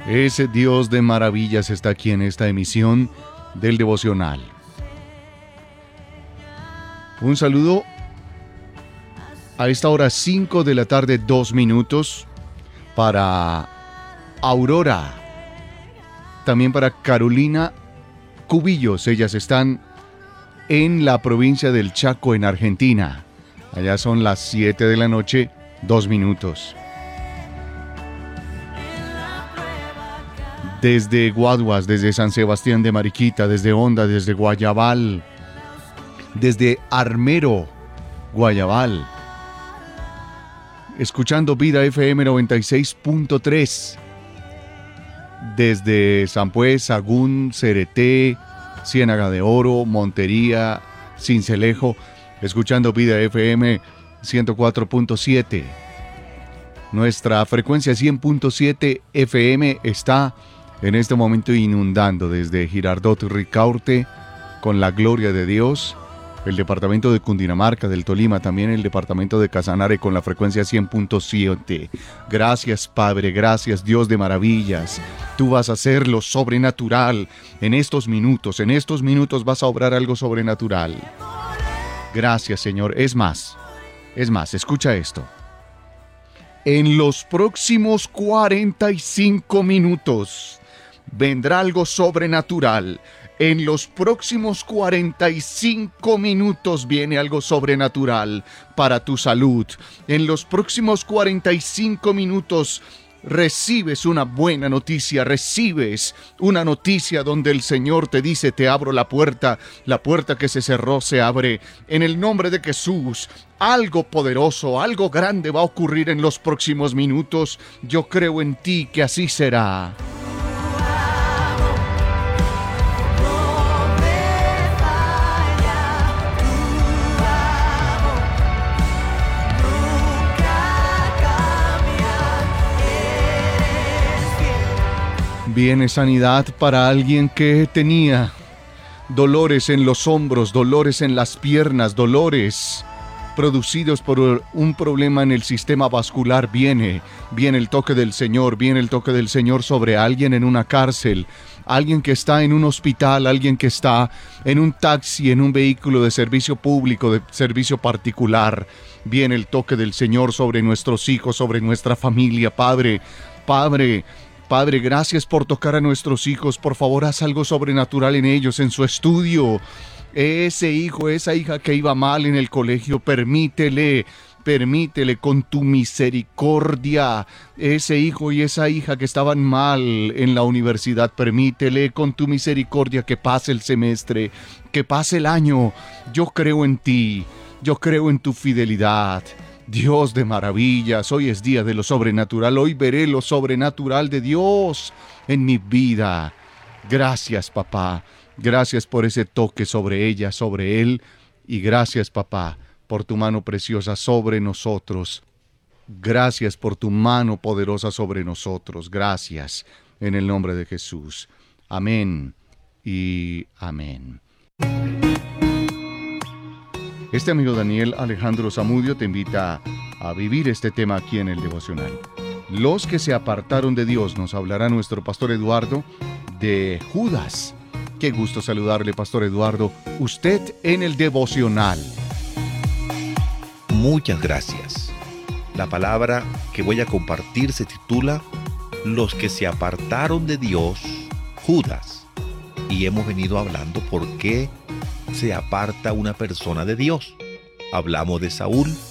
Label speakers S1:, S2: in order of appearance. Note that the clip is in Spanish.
S1: Ese Dios de maravillas está aquí en esta emisión del devocional. Un saludo a esta hora 5 de la tarde, 2 minutos, para Aurora, también para Carolina Cubillos. Ellas están en la provincia del Chaco, en Argentina. Allá son las 7 de la noche, 2 minutos. Desde Guaduas, desde San Sebastián de Mariquita, desde Honda, desde Guayabal, desde Armero, Guayabal, escuchando Vida FM 96.3, desde Sampué, Sagún, Cereté, Ciénaga de Oro, Montería, Sincelejo, escuchando Vida FM 104.7. Nuestra frecuencia 100.7 FM está en este momento inundando desde Girardot, Ricaurte, con la gloria de Dios, el departamento de Cundinamarca, del Tolima, también el departamento de Casanare con la frecuencia 100.7. Gracias, Padre, gracias, Dios de maravillas. Tú vas a hacer lo sobrenatural en estos minutos vas a obrar algo sobrenatural. Gracias, Señor. Es más, escucha esto. En los próximos 45 minutos vendrá algo sobrenatural. En los próximos 45 minutos viene algo sobrenatural para tu salud. En los próximos 45 minutos recibes una buena noticia, recibes una noticia donde el Señor te dice: te abro la puerta que se cerró se abre. En el nombre de Jesús, algo poderoso, algo grande va a ocurrir en los próximos minutos. Yo creo en ti que así será. Viene sanidad para alguien que tenía dolores en los hombros, dolores en las piernas, dolores producidos por un problema en el sistema vascular. Viene el toque del Señor, viene el toque del Señor sobre alguien en una cárcel, alguien que está en un hospital, alguien que está en un taxi, en un vehículo de servicio público, de servicio particular. Viene el toque del Señor sobre nuestros hijos, sobre nuestra familia. Padre, gracias por tocar a nuestros hijos. Por favor, haz algo sobrenatural en ellos, en su estudio. Ese hijo, esa hija que iba mal en el colegio, permítele con tu misericordia. Ese hijo y esa hija que estaban mal en la universidad, permítele con tu misericordia que pase el semestre, que pase el año. Yo creo en ti, yo creo en tu fidelidad. Dios de maravillas, hoy es día de lo sobrenatural, hoy veré lo sobrenatural de Dios en mi vida. Gracias, papá, gracias por ese toque sobre ella, sobre él, y gracias, papá, por tu mano preciosa sobre nosotros. Gracias por tu mano poderosa sobre nosotros. Gracias, en el nombre de Jesús. Amén y amén. Este amigo Daniel Alejandro Zamudio te invita a vivir este tema aquí en el devocional. Los que se apartaron de Dios, nos hablará nuestro pastor Eduardo de Judas. Qué gusto saludarle, pastor Eduardo. Usted en el devocional.
S2: Muchas gracias. La palabra que voy a compartir se titula Los que se apartaron de Dios, Judas. Y hemos venido hablando por qué se aparta una persona de Dios. Hablamos de Saúl,